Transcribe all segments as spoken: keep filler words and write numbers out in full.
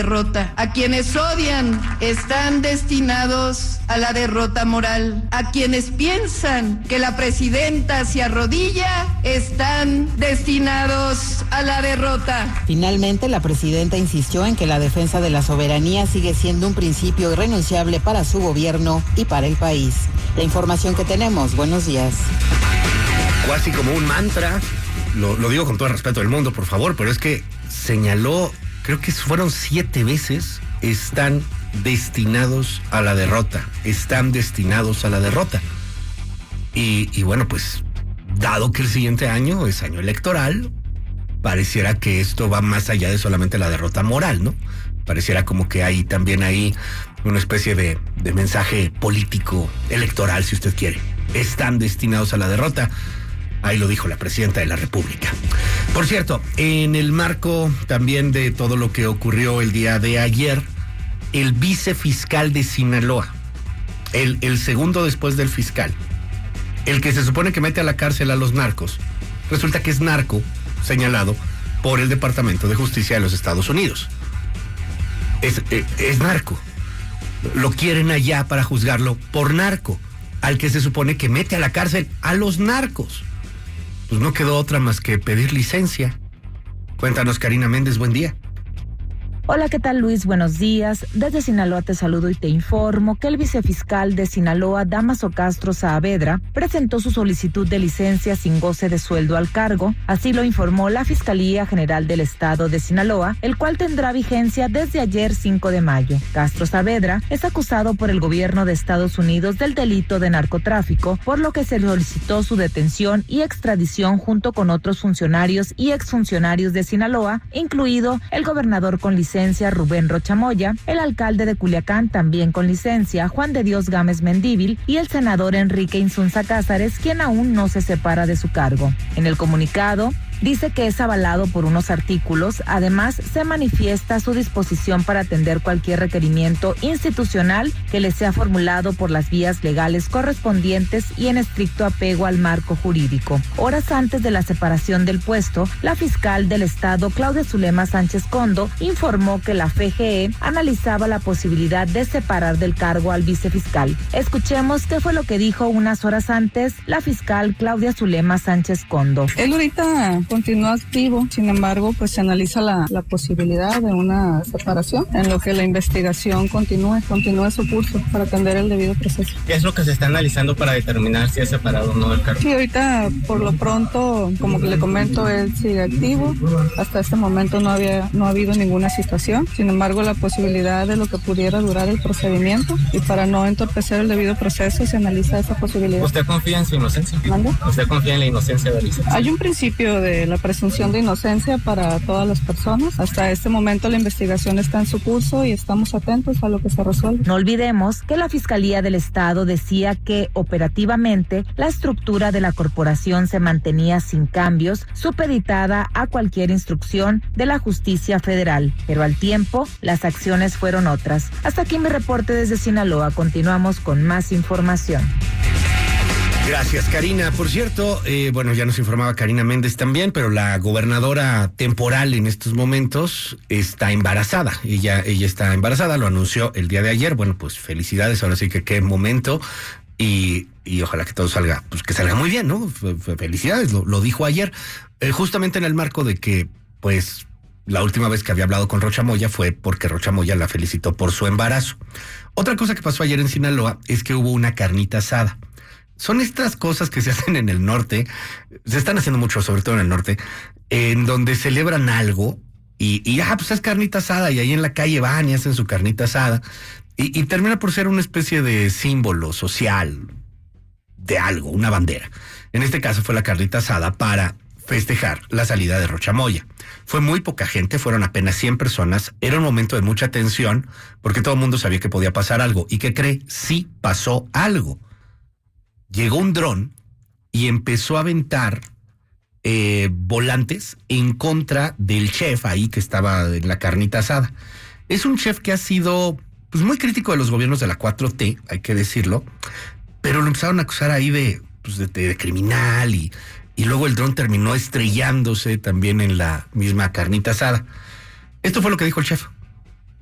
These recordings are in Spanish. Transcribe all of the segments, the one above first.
derrota. A quienes odian están destinados a la derrota moral. A quienes piensan que la presidenta se arrodilla están destinados a la derrota. Finalmente, la presidenta insistió en que la defensa de la soberanía sigue siendo un principio irrenunciable para su gobierno y para el país. La información que tenemos. Buenos días. Casi como un mantra, lo, lo digo con todo el respeto del mundo, por favor, pero es que señaló, creo que fueron siete veces, están destinados a la derrota, están destinados a la derrota. Y, y bueno, pues, dado que el siguiente año es año electoral, pareciera que esto va más allá de solamente la derrota moral, ¿no? Pareciera como que hay también ahí una especie de, de mensaje político, electoral, si usted quiere. Están destinados a la derrota. Ahí lo dijo la presidenta de la República. Por cierto, en el marco también de todo lo que ocurrió el día de ayer, el vicefiscal de Sinaloa, el, el segundo después del fiscal, el que se supone que mete a la cárcel a los narcos, resulta que es narco señalado por el Departamento de Justicia de los Estados Unidos. Es, es, es narco. Lo quieren allá para juzgarlo por narco, al que se supone que mete a la cárcel a los narcos. Pues no quedó otra más que pedir licencia. Cuéntanos, Karina Méndez, buen día. Hola, ¿qué tal, Luis? Buenos días. Desde Sinaloa te saludo y te informo que el vicefiscal de Sinaloa, Dámaso Castro Saavedra, presentó su solicitud de licencia sin goce de sueldo al cargo. Así lo informó la Fiscalía General del Estado de Sinaloa, el cual tendrá vigencia desde ayer cinco de mayo. Castro Saavedra es acusado por el gobierno de Estados Unidos del delito de narcotráfico, por lo que se solicitó su detención y extradición junto con otros funcionarios y exfuncionarios de Sinaloa, incluido el gobernador con licencia Rubén Rocha Moya, el alcalde de Culiacán también con licencia Juan de Dios Gámez Mendívil y el senador Enrique Insunza Cázares, quien aún no se separa de su cargo. En el comunicado dice que es avalado por unos artículos. Además, se manifiesta su disposición para atender cualquier requerimiento institucional que le sea formulado por las vías legales correspondientes y en estricto apego al marco jurídico. Horas antes de la separación del puesto, la fiscal del Estado, Claudia Zulema Sánchez Condo, informó que la F G E analizaba la posibilidad de separar del cargo al vicefiscal. Escuchemos qué fue lo que dijo unas horas antes la fiscal Claudia Zulema Sánchez Condo. Él ahorita continúa activo, sin embargo, pues se analiza la, la posibilidad de una separación en lo que la investigación continúe, continúe su curso para atender el debido proceso. ¿Qué es lo que se está analizando para determinar si es separado o no del cargo? Sí, ahorita por lo pronto, como que le comento, él sigue activo. Hasta este momento no había, no ha habido ninguna situación. Sin embargo, la posibilidad de lo que pudiera durar el procedimiento y para no entorpecer el debido proceso se analiza esa posibilidad. ¿Usted confía en su inocencia? ¿Manda? ¿Usted confía en la inocencia de Lisa? Hay un principio de la presunción de inocencia para todas las personas. Hasta este momento la investigación está en su curso y estamos atentos a lo que se resuelve. No olvidemos que la Fiscalía del Estado decía que operativamente la estructura de la corporación se mantenía sin cambios, supeditada a cualquier instrucción de la justicia federal, pero al tiempo las acciones fueron otras. Hasta aquí mi reporte desde Sinaloa. Continuamos con más información. Gracias, Karina. Por cierto, eh, bueno, ya nos informaba Karina Méndez también, pero la gobernadora temporal en estos momentos está embarazada. Ella, ella está embarazada, lo anunció el día de ayer. Bueno, pues felicidades, ahora sí que qué momento. Y, y ojalá que todo salga, pues que salga muy bien, ¿no? Felicidades, lo, lo dijo ayer. Eh, justamente en el marco de que, pues, la última vez que había hablado con Rocha Moya fue porque Rocha Moya la felicitó por su embarazo. Otra cosa que pasó ayer en Sinaloa es que hubo una carnita asada. Son estas cosas que se hacen en el norte, se están haciendo mucho, sobre todo en el norte, en donde celebran algo y, y ah, pues es carnita asada, y ahí en la calle van y hacen su carnita asada, y, y termina por ser una especie de símbolo social de algo, una bandera. En este caso fue la carnita asada para festejar la salida de Rocha Moya. Fue muy poca gente, fueron apenas cien personas, era un momento de mucha tensión, porque todo el mundo sabía que podía pasar algo, y ¿qué cree? Sí pasó algo. Llegó un dron y empezó a aventar eh, volantes en contra del chef ahí que estaba en la carnita asada. Es un chef que ha sido pues muy crítico de los gobiernos de la cuatro T, hay que decirlo, pero lo empezaron a acusar ahí de, pues de, de criminal y, y luego el dron terminó estrellándose también en la misma carnita asada. Esto fue lo que dijo el chef.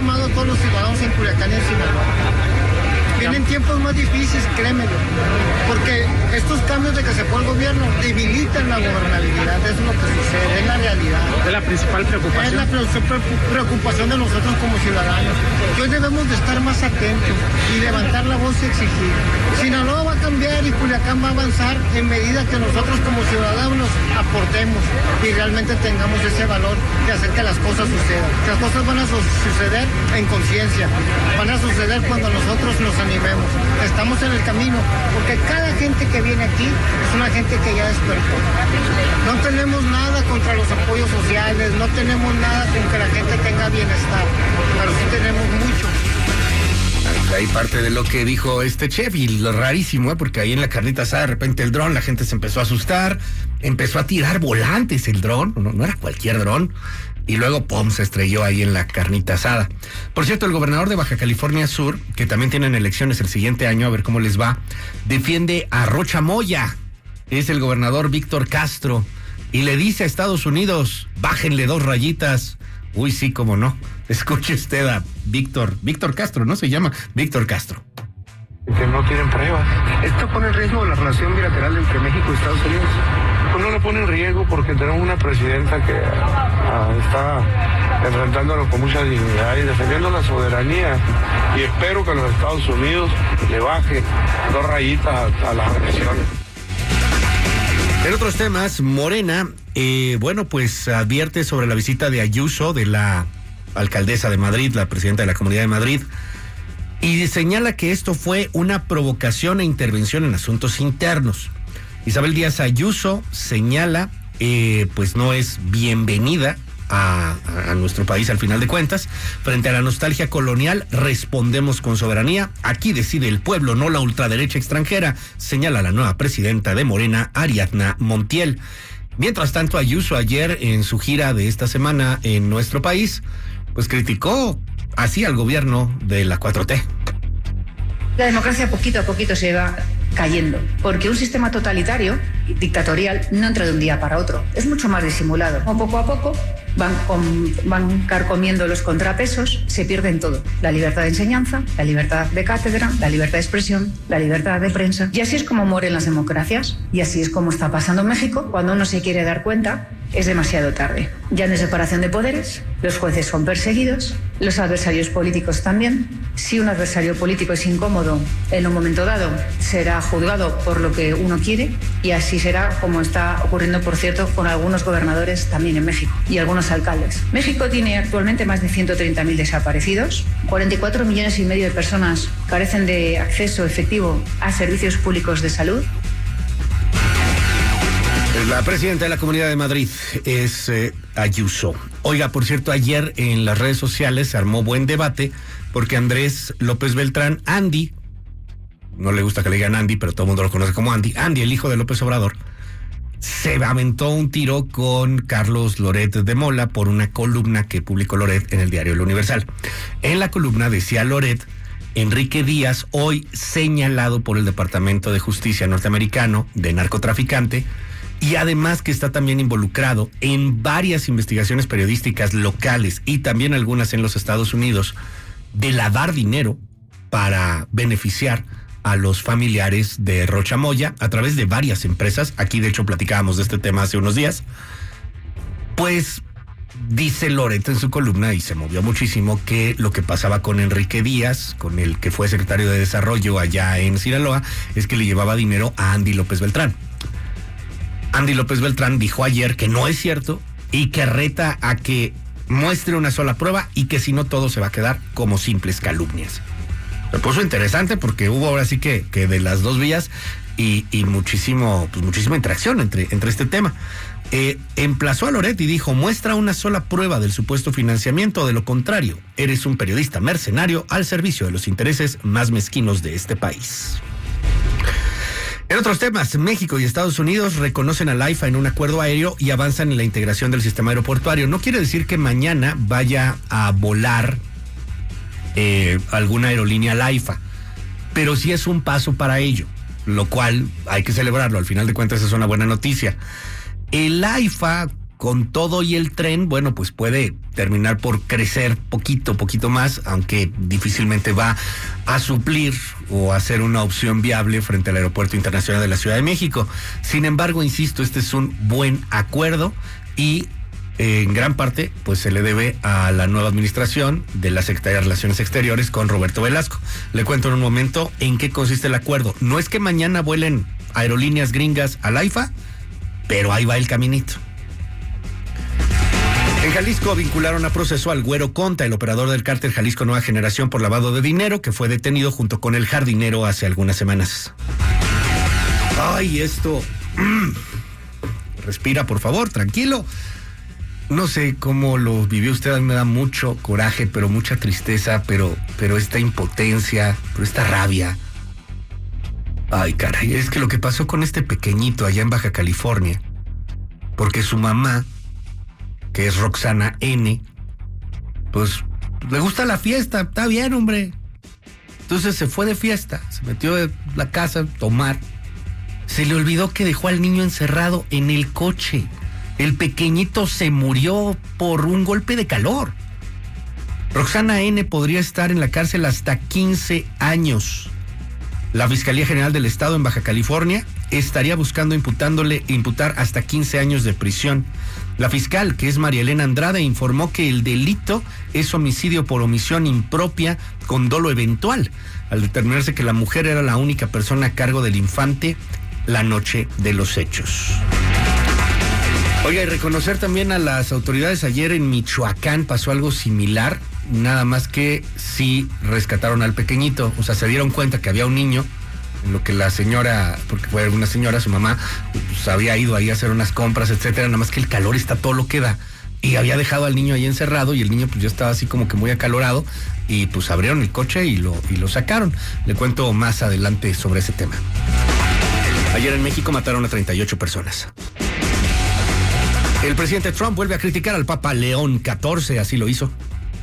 llamado a todos los ciudadanos en Culiacán y en Sinaloa. Vienen tiempos más difíciles, créemelo, porque estos cambios de que se fue el gobierno debilitan la gobernabilidad, eso es lo que sucede, es la realidad. Es la principal preocupación. Es la preocupación de nosotros como ciudadanos. Hoy debemos de estar más atentos y levantar la voz y exigir. Sinaloa va a cambiar y Culiacán va a avanzar en medida que nosotros como ciudadanos aportemos y realmente tengamos ese valor de hacer que las cosas sucedan. Las cosas van a suceder en conciencia, van a suceder cuando nosotros nos animemos. Estamos en el camino, porque cada gente que viene aquí es una gente que ya despertó. No tenemos nada contra los apoyos sociales, no tenemos nada con que la gente tenga bienestar, pero sí tenemos mucho. Ahí parte de lo que dijo este chef, y lo rarísimo, ¿eh? Porque ahí en la carnita asada de repente el dron, la gente se empezó a asustar, empezó a tirar volantes el dron, no, no era cualquier dron, y luego pum, se estrelló ahí en la carnita asada. Por cierto, el gobernador de Baja California Sur, que también tienen elecciones el siguiente año, a ver cómo les va, defiende a Rocha Moya, es el gobernador Víctor Castro, y le dice a Estados Unidos, bájenle dos rayitas. Uy, sí, cómo no. Escuche usted a Víctor, Víctor Castro, ¿no? Se llama Víctor Castro. Que no tienen pruebas. Esto pone en riesgo la relación bilateral entre México y Estados Unidos. Pues no la pone en riesgo porque tenemos una presidenta que uh, está enfrentándolo con mucha dignidad y defendiendo la soberanía. Y espero que los Estados Unidos le baje dos rayitas a, a las agresiones. En otros temas, Morena, eh, bueno, pues advierte sobre la visita de Ayuso, de la alcaldesa de Madrid, la presidenta de la Comunidad de Madrid, y señala que esto fue una provocación e intervención en asuntos internos. Isabel Díaz Ayuso señala, eh, pues no es bienvenida a, a nuestro país al final de cuentas. Frente a la nostalgia colonial, respondemos con soberanía. Aquí decide el pueblo, no la ultraderecha extranjera, señala la nueva presidenta de Morena, Ariadna Montiel. Mientras tanto, Ayuso ayer en su gira de esta semana en nuestro país, pues criticó así al gobierno de la cuatro T. La democracia poquito a poquito se va cayendo, porque un sistema totalitario, dictatorial, no entra de un día para otro, es mucho más disimulado. Poco a poco van, con, van carcomiendo los contrapesos, se pierden todo, la libertad de enseñanza, la libertad de cátedra, la libertad de expresión, la libertad de prensa, y así es como mueren las democracias, y así es como está pasando en México. Cuando uno se quiere dar cuenta, es demasiado tarde. Ya no hay separación de poderes, los jueces son perseguidos, los adversarios políticos también. Si un adversario político es incómodo en un momento dado, será juzgado por lo que uno quiere, y así será como está ocurriendo, por cierto, con algunos gobernadores también en México y algunos alcaldes. México tiene actualmente más de ciento treinta mil desaparecidos, cuarenta y cuatro millones y medio de personas carecen de acceso efectivo a servicios públicos de salud. La presidenta de la Comunidad de Madrid es eh, Ayuso. Oiga, por cierto, ayer en las redes sociales se armó buen debate porque Andrés López Beltrán, Andy, no le gusta que le digan Andy, pero todo el mundo lo conoce como Andy, Andy, el hijo de López Obrador, se aventó un tiro con Carlos Loret de Mola por una columna que publicó Loret en el diario El Universal. En la columna decía Loret, Enrique Díaz, hoy señalado por el Departamento de Justicia norteamericano de narcotraficante, y además que está también involucrado en varias investigaciones periodísticas locales y también algunas en los Estados Unidos de lavar dinero para beneficiar a los familiares de Rocha Moya a través de varias empresas. Aquí de hecho platicábamos de este tema hace unos días. Pues dice Loret en su columna, y se movió muchísimo, que lo que pasaba con Enrique Díaz, con el que fue secretario de Desarrollo allá en Sinaloa, es que le llevaba dinero a Andy López Beltrán. Andy López Beltrán dijo ayer que no es cierto y que reta a que muestre una sola prueba y que si no todo se va a quedar como simples calumnias. Se puso interesante porque hubo ahora sí que, que de las dos vías y, y muchísimo, pues muchísima interacción entre, entre este tema. Eh, emplazó a Loret y dijo, muestra una sola prueba del supuesto financiamiento, de lo contrario, eres un periodista mercenario al servicio de los intereses más mezquinos de este país. En otros temas, México y Estados Unidos reconocen al AIFA en un acuerdo aéreo y avanzan en la integración del sistema aeroportuario. No quiere decir que mañana vaya a volar eh, alguna aerolínea al AIFA, pero sí es un paso para ello, lo cual hay que celebrarlo. Al final de cuentas es una buena noticia. El AIFA, con todo y el tren, bueno, pues puede terminar por crecer poquito, poquito más, aunque difícilmente va a suplir o a ser una opción viable frente al Aeropuerto Internacional de la Ciudad de México. Sin embargo, insisto, este es un buen acuerdo y eh, en gran parte pues se le debe a la nueva administración de la Secretaría de Relaciones Exteriores con Roberto Velasco. Le cuento en un momento en qué consiste el acuerdo. No es que mañana vuelen aerolíneas gringas al AIFA, pero ahí va el caminito. En Jalisco vincularon a proceso al Güero Conta, el operador del cártel Jalisco Nueva Generación, por lavado de dinero, que fue detenido junto con el jardinero hace algunas semanas. Ay, esto... Respira, por favor, tranquilo. No sé cómo lo vivió usted, a mí me da mucho coraje, pero mucha tristeza, pero, pero esta impotencia, pero esta rabia. Ay, caray, es que lo que pasó con este pequeñito allá en Baja California, porque su mamá, que es Roxana N, pues le gusta la fiesta, está bien, hombre. Entonces se fue de fiesta, se metió en la casa a tomar. Se le olvidó que dejó al niño encerrado en el coche. El pequeñito se murió por un golpe de calor. Roxana N podría estar en la cárcel hasta quince años. La Fiscalía General del Estado en Baja California estaría buscando imputándole, imputar hasta quince años de prisión. La fiscal, que es María Elena Andrade, informó que el delito es homicidio por omisión impropia con dolo eventual, al determinarse que la mujer era la única persona a cargo del infante la noche de los hechos. Oiga, y reconocer también a las autoridades, ayer en Michoacán pasó algo similar, nada más que sí rescataron al pequeñito, o sea, se dieron cuenta que había un niño, en lo que la señora, porque fue una señora, su mamá, pues había ido ahí a hacer unas compras, etcétera, nada más que el calor está todo lo que da, y había dejado al niño ahí encerrado, y el niño pues ya estaba así como que muy acalorado, y pues abrieron el coche y lo, y lo sacaron. Le cuento más adelante sobre ese tema. Ayer en México mataron a treinta y ocho personas. El presidente Trump vuelve a criticar al Papa León catorce, así lo hizo.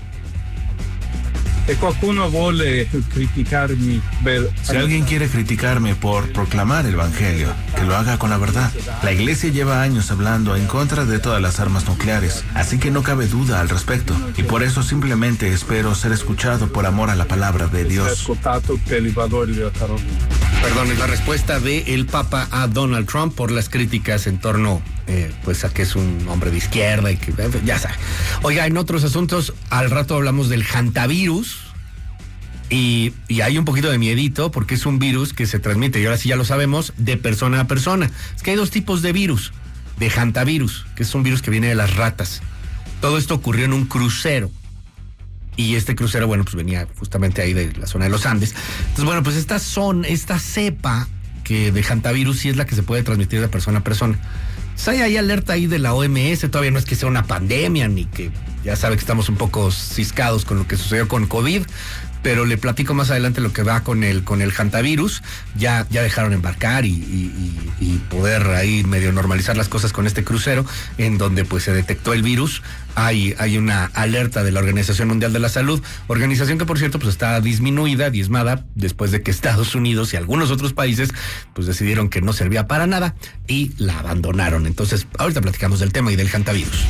Si alguien quiere criticarme por proclamar el Evangelio, que lo haga con la verdad. La Iglesia lleva años hablando en contra de todas las armas nucleares, así que no cabe duda al respecto. Y por eso simplemente espero ser escuchado por amor a la palabra de Dios. Perdón, es la respuesta del Papa a Donald Trump por las críticas en torno eh, pues a que es un hombre de izquierda y que ya sabe. Oiga, en otros asuntos, al rato hablamos del hantavirus y, y hay un poquito de miedito porque es un virus que se transmite, y ahora sí ya lo sabemos, de persona a persona. Es que hay dos tipos de virus, de hantavirus, que es un virus que viene de las ratas. Todo esto ocurrió en un crucero. Y este crucero, bueno, pues venía justamente ahí de la zona de los Andes. Entonces, bueno, pues esta son, esta cepa que de hantavirus sí es la que se puede transmitir de persona a persona. Entonces hay ahí alerta ahí de la O M S, todavía no es que sea una pandemia, ni que ya sabe que estamos un poco ciscados con lo que sucedió con COVID, pero le platico más adelante lo que va con el con el hantavirus. Ya, ya dejaron embarcar y, y, y poder ahí medio normalizar las cosas con este crucero, en donde pues se detectó el virus. Hay, hay una alerta de la Organización Mundial de la Salud, organización que por cierto pues está disminuida, diezmada, después de que Estados Unidos y algunos otros países pues decidieron que no servía para nada y la abandonaron. Entonces, ahorita platicamos del tema y del hantavirus.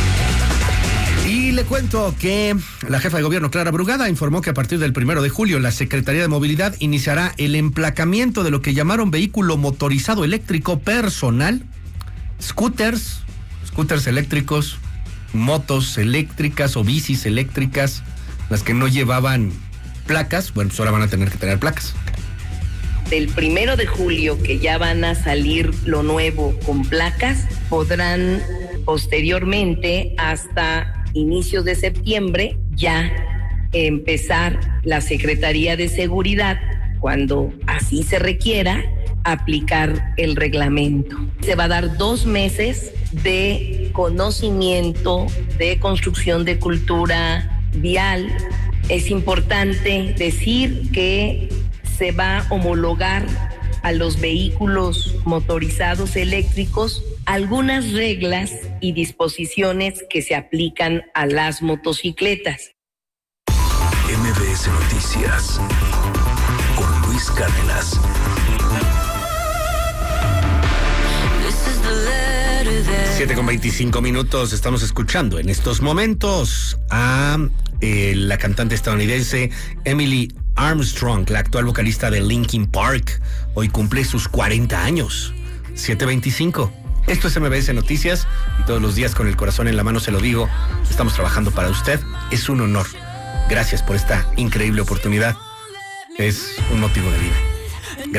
Y le cuento que la jefa de gobierno, Clara Brugada, informó que a partir del primero de julio la Secretaría de Movilidad iniciará el emplacamiento de lo que llamaron vehículo motorizado eléctrico personal, scooters, scooters eléctricos, motos eléctricas o bicis eléctricas, las que no llevaban placas, bueno, pues ahora van a tener que tener placas. Del primero de julio, que ya van a salir lo nuevo con placas, podrán posteriormente hasta inicios de septiembre ya empezar la Secretaría de Seguridad, cuando así se requiera, aplicar el reglamento. Se va a dar dos meses de conocimiento, de construcción de cultura vial. Es importante decir que se va a homologar a los vehículos motorizados eléctricos algunas reglas y disposiciones que se aplican a las motocicletas. M B S Noticias con Luis Cárdenas. This is the letter that siete con veinticinco minutos, estamos escuchando en estos momentos a eh, la cantante estadounidense Emily Armstrong, la actual vocalista de Linkin Park. Hoy cumple sus cuarenta años. siete veinticinco. Esto es M B S Noticias y todos los días con el corazón en la mano se lo digo, estamos trabajando para usted. Es un honor. Gracias por esta increíble oportunidad. Es un motivo de vida.